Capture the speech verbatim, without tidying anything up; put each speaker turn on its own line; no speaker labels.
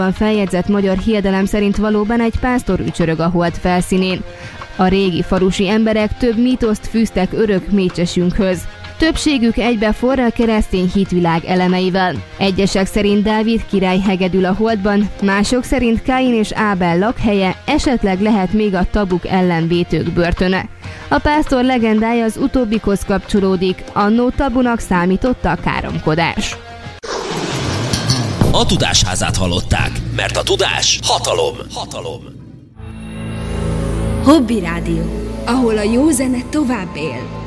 A feljegyzett magyar hiedelem szerint valóban egy pásztor ücsörög a hold felszínén. A régi falusi emberek több mítoszt fűztek örök mécsesünkhöz. Többségük egybeforr a keresztény hitvilág elemeivel. Egyesek szerint Dávid király hegedül a holdban, mások szerint Káin és Ábel lakhelye, esetleg lehet még a tabuk ellenvétők börtöne. A pásztor legendája az utóbbikhoz kapcsolódik, annó tabunak számított a káromkodás.
A Tudásházát hallották, mert a tudás hatalom. Hatalom.
Hobby Rádió, ahol a jó zene tovább él.